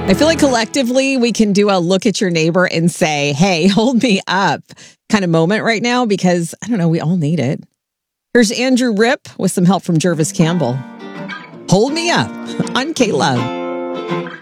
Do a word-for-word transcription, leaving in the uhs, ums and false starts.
I feel like collectively we can do a look at your neighbor and say, hey, hold me up kind of moment right now, because I don't know, we all need it. Here's Andrew Ripp with some help from Jervis Campbell. Hold me up on K-Love.